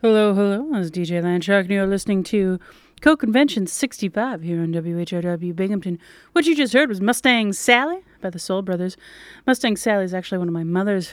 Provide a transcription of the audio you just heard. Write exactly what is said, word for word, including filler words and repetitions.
Hello, hello. This is D J Landshark, and you're listening to Co-Convention sixty-five here on W H O W Binghamton. What you just heard was Mustang Sally by the Soul Brothers. Mustang Sally is actually one of my mother's